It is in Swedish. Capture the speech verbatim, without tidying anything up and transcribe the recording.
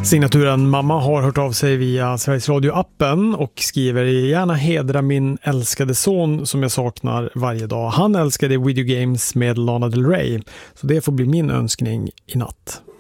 Signaturen mamma har hört av sig via Sveriges Radio-appen och skriver: gärna hedra min älskade son som jag saknar varje dag. Han älskade video games med Lana Del Rey, så det får bli min önskning i natt.